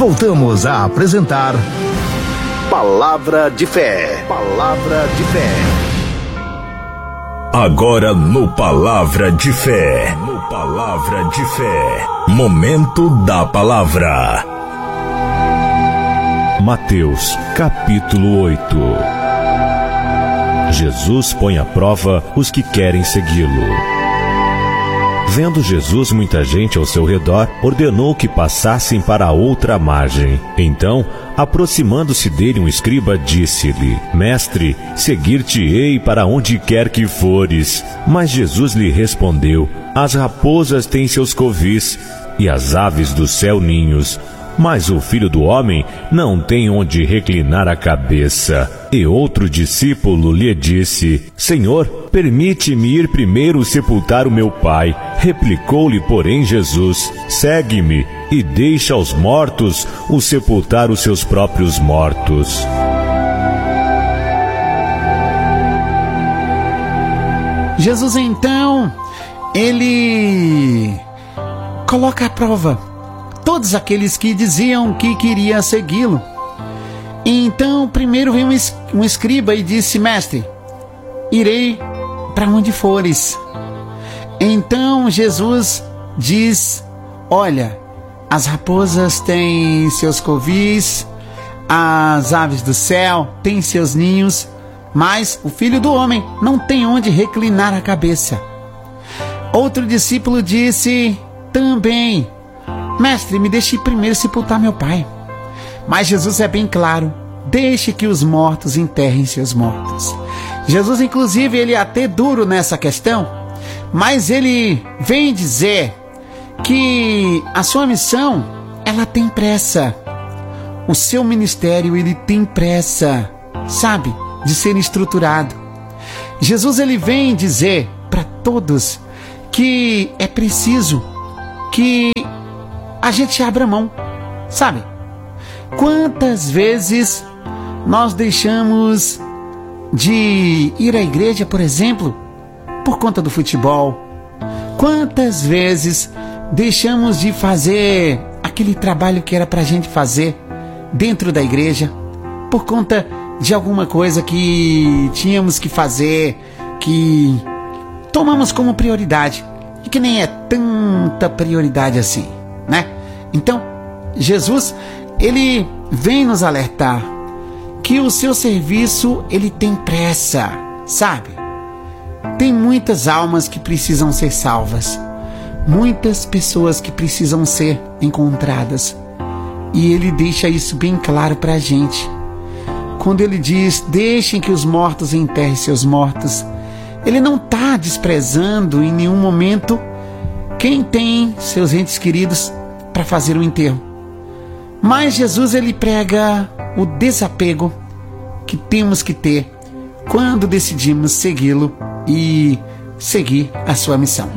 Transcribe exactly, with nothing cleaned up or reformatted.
voltamos a apresentar Palavra de Fé. Palavra de Fé. Agora no Palavra de Fé. No Palavra de Fé. Momento da Palavra. Mateus, capítulo oito. Jesus põe à prova os que querem segui-lo. Vendo Jesus muita gente ao seu redor, ordenou que passassem para a outra margem. Então, aproximando-se dele um escriba, disse-lhe: Mestre, seguir-te-ei para onde quer que fores. Mas Jesus lhe respondeu: As raposas têm seus covis, e as aves do céu ninhos, mas o Filho do Homem não tem onde reclinar a cabeça. E outro discípulo lhe disse: Senhor, permite-me ir primeiro sepultar o meu pai. Replicou-lhe, porém, Jesus: Segue-me e deixa aos mortos o sepultar os seus próprios mortos. Jesus, então, ele coloca à prova todos aqueles que diziam que queria segui-lo. Então, primeiro veio um escriba e disse: Mestre, irei para onde fores. Então Jesus diz: Olha, as raposas têm seus covis, as aves do céu têm seus ninhos, mas o Filho do Homem não tem onde reclinar a cabeça. Outro discípulo disse também: Mestre, me deixe primeiro sepultar meu pai. Mas Jesus é bem claro: deixe que os mortos enterrem seus mortos. Jesus, inclusive, ele é até duro nessa questão, mas ele vem dizer que a sua missão, ela tem pressa. O seu ministério, ele tem pressa, sabe, de ser estruturado. Jesus, ele vem dizer para todos que é preciso que a gente abra mão, sabe? Quantas vezes nós deixamos de ir à igreja, por exemplo, por conta do futebol? Quantas vezes deixamos de fazer aquele trabalho que era pra gente fazer dentro da igreja, por conta de alguma coisa que tínhamos que fazer, que tomamos como prioridade, e que nem é tanta prioridade assim, né? Então, Jesus, ele vem nos alertar que o seu serviço, ele tem pressa, sabe? Tem muitas almas que precisam ser salvas, muitas pessoas que precisam ser encontradas, e ele deixa isso bem claro pra gente. Quando ele diz: deixem que os mortos enterrem seus mortos, ele não está desprezando em nenhum momento quem tem seus entes queridos para fazer o enterro. Mas Jesus, ele prega o desapego que temos que ter quando decidimos segui-lo e seguir a sua missão.